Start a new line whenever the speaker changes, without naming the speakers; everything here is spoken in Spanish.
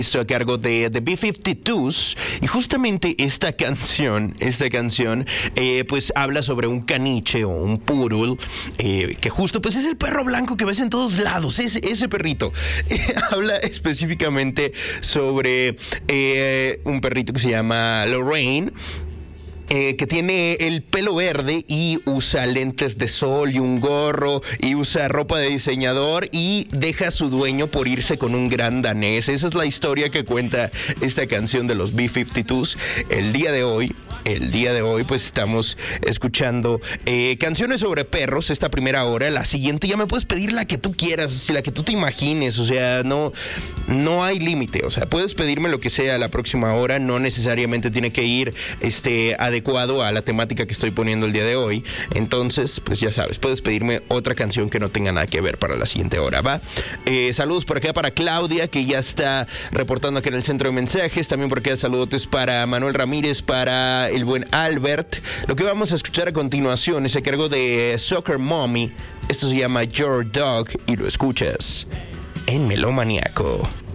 Esto a cargo de The B-52s, y justamente esta canción, pues habla sobre un caniche o un poodle, que justo pues es el perro blanco que ves en todos lados, ese perrito. Habla específicamente sobre un perrito que se llama Lorraine, que tiene el pelo verde y usa lentes de sol y un gorro y usa ropa de diseñador y deja a su dueño por irse con un gran danés. Esa es la historia que cuenta esta canción de los B-52s. El día de hoy pues estamos escuchando canciones sobre perros esta primera hora. La siguiente ya me puedes pedir la que tú quieras, la que tú te imagines, o sea, no hay límite, o sea, puedes pedirme lo que sea la próxima hora, no necesariamente tiene que ir adecuado a la temática que estoy poniendo el día de hoy. Entonces, pues ya sabes, puedes pedirme otra canción que no tenga nada que ver para la siguiente hora, ¿va? Saludos por acá para Claudia, que ya está reportando aquí en el centro de mensajes. También por acá saludotes para Manuel Ramírez, para el buen Albert. Lo que vamos a escuchar a continuación es a cargo de Soccer Mommy. Esto se llama Your Dog y lo escuchas en Melómaniaco.